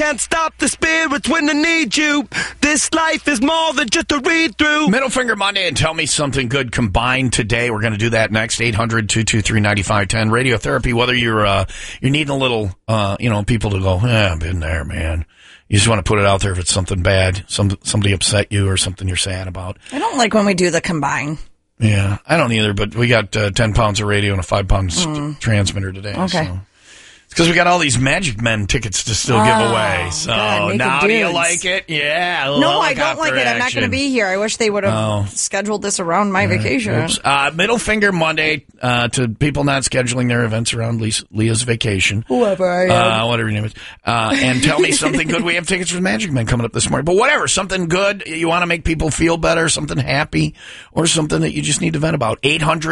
can't stop the spirits when they need you. This life is more than just a read-through. Middle Finger Monday and Tell Me Something Good combined today. We're going to do that next. 800-223-9510. Radiotherapy, whether you're needing a little, people to go, I've been there, man. You just want to put it out there if it's something bad, somebody upset you or something you're sad about. I don't like when we do the combine. Yeah, I don't either, but we got 10 pounds of radio and a 5-pound transmitter today. Okay. So. It's because we got all these Magic Men tickets to still give away. So God, now do you like it? Yeah. No, I don't like it. I'm not going to be here. I wish they would have scheduled this around my vacation. Middle Finger Monday to people not scheduling their events around Leah's vacation. Whoever I am. Whatever your name is. And Tell Me Something Good. We have tickets for Magic Men coming up this morning. But whatever, something good, you want to make people feel better, something happy, or something that you just need to vent about.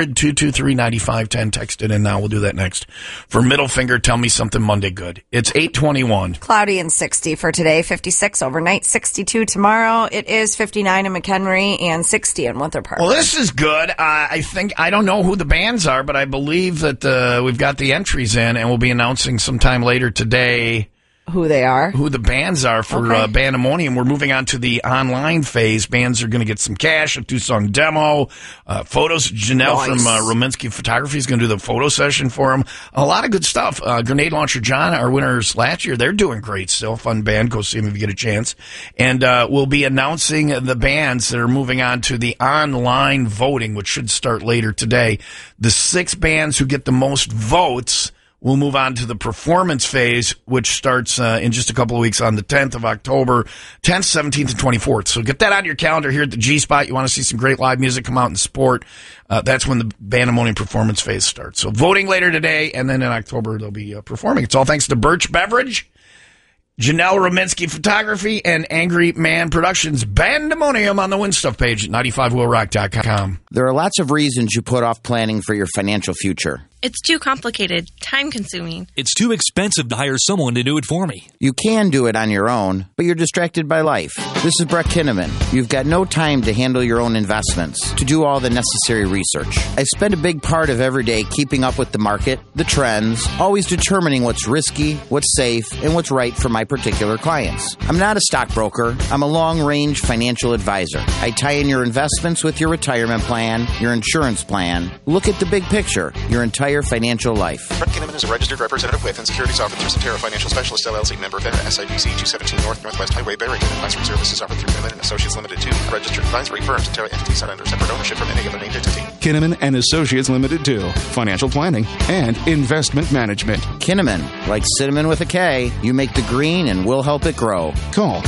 800-223-9510. Text it in now. We'll do that next. For Middle Finger, Tell Me Something Monday Good. It's 8:21. Cloudy and 60 for today, 56 overnight, 62 tomorrow. It is 59 in McHenry and 60 in Winter Park. Well, this is good. I don't know who the bands are, but I believe that we've got the entries in, and we'll be announcing sometime later today who they are, who the bands are for Bandemonium. We're moving on to the online phase. Bands are going to get some cash, a 2-song demo, photos. Janelle from Rominsky Photography is going to do the photo session for them. A lot of good stuff. Grenade Launcher John, our winners last year, they're doing great still. Fun band. Go see them if you get a chance. And we'll be announcing the bands that are moving on to the online voting, which should start later today. The 6 bands who get the most votes we'll move on to the performance phase, which starts in just a couple of weeks on the 10th of October, 10th, 17th, and 24th. So get that on your calendar here at the G-Spot. You want to see some great live music come out and support. That's when the Bandemonium performance phase starts. So voting later today, and then in October they'll be performing. It's all thanks to Birch Beverage, Janelle Rominsky Photography, and Angry Man Productions. Bandemonium on the Win Stuff page at 95willrock.com. There are lots of reasons you put off planning for your financial future. It's too complicated, time-consuming. It's too expensive to hire someone to do it for me. You can do it on your own, but you're distracted by life. This is Brett Kinnaman. You've got no time to handle your own investments, to do all the necessary research. I spend a big part of every day keeping up with the market, the trends, always determining what's risky, what's safe, and what's right for my particular clients. I'm not a stockbroker. I'm a long-range financial advisor. I tie in your investments with your retirement plan, your insurance plan. Look at the big picture, your entire financial life. Brett Kinnaman is a registered representative with and securities offered through Cetera Financial Specialists, LLC, member FINRA, SIPC, 217 North Northwest Highway, Barrington. Advisory services offered through Kinnaman and Associates Limited, 2. Registered advisory firm, Cetera entities not under separate ownership from any other named entity. Kinnaman and Associates Limited, 2. Financial planning and investment management. Kinnaman, like cinnamon with a K, you make the green and we'll help it grow. Call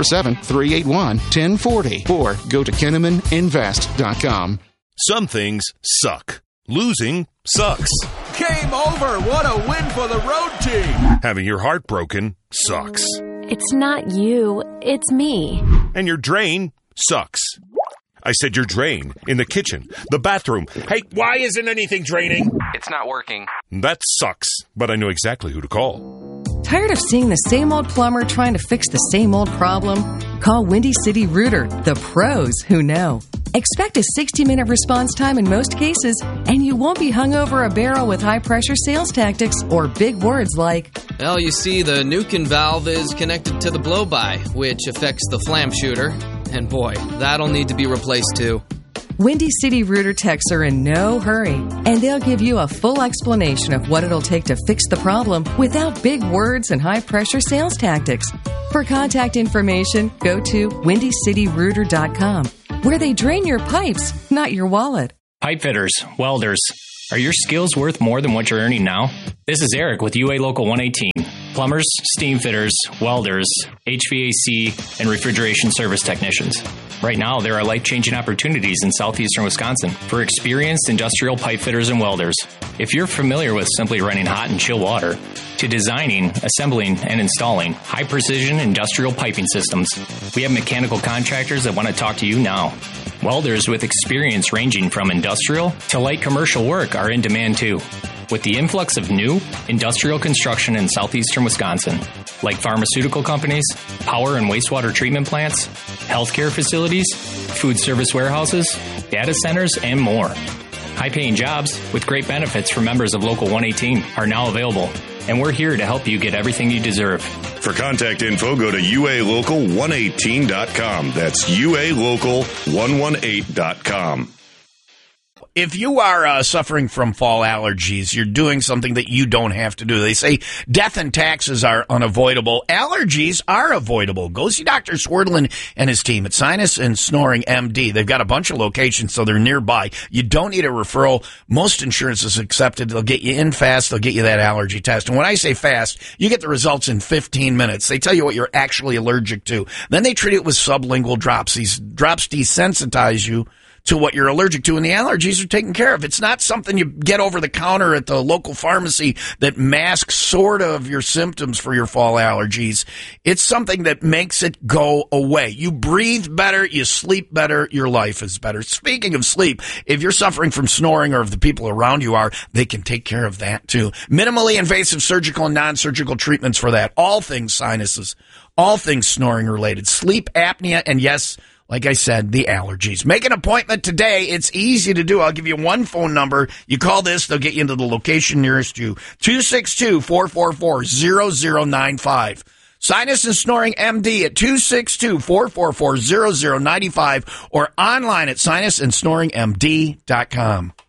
847-381-1040 or go to KinnamanInvest.com. Some things suck. Losing sucks. Game over. What a win for the road team. Having your heart broken sucks. It's not you, it's me. And your drain sucks. I said your drain. In the kitchen. The bathroom. Hey, why isn't anything draining? It's not working. That sucks. But I know exactly who to call. Tired of seeing the same old plumber trying to fix the same old problem? Call Windy City Rooter, the pros who know. Expect a 60-minute response time in most cases, and you won't be hung over a barrel with high-pressure sales tactics or big words like, well, you see, the Nukin valve is connected to the blow-by, which affects the flam shooter. And boy, that'll need to be replaced too. Windy City Rooter techs are in no hurry, and they'll give you a full explanation of what it'll take to fix the problem without big words and high-pressure sales tactics. For contact information, go to WindyCityRooter.com, where they drain your pipes, not your wallet. Pipe fitters, welders, are your skills worth more than what you're earning now? This is Eric with UA Local 118. Plumbers, steam fitters, welders, HVAC, and refrigeration service technicians. Right now, there are life-changing opportunities in southeastern Wisconsin for experienced industrial pipe fitters and welders. If you're familiar with simply running hot and chill water, to designing, assembling, and installing high-precision industrial piping systems, we have mechanical contractors that want to talk to you now. Welders with experience ranging from industrial to light commercial work are in demand too. With the influx of new industrial construction in southeastern Wisconsin, like pharmaceutical companies, power and wastewater treatment plants, healthcare facilities, food service warehouses, data centers, and more. High-paying jobs with great benefits for members of Local 118 are now available, and we're here to help you get everything you deserve. For contact info, go to ualocal118.com. That's ualocal118.com. If you are suffering from fall allergies, you're doing something that you don't have to do. They say death and taxes are unavoidable. Allergies are avoidable. Go see Dr. Swerdlin and his team at Sinus and Snoring MD. They've got a bunch of locations, so they're nearby. You don't need a referral. Most insurance is accepted. They'll get you in fast. They'll get you that allergy test. And when I say fast, you get the results in 15 minutes. They tell you what you're actually allergic to. Then they treat it with sublingual drops. These drops desensitize you to what you're allergic to, and the allergies are taken care of. It's not something you get over the counter at the local pharmacy that masks sort of your symptoms for your fall allergies. It's something that makes it go away. You breathe better, you sleep better, your life is better. Speaking of sleep, if you're suffering from snoring or if the people around you are, they can take care of that too. Minimally invasive surgical and non-surgical treatments for that. All things sinuses, all things snoring related, sleep apnea, and yes, like I said, the allergies. Make an appointment today. It's easy to do. I'll give you one phone number. You call this, they'll get you into the location nearest you. 262-444-0095. Sinus and Snoring MD at 262-444-0095 or online at sinusandsnoringmd.com.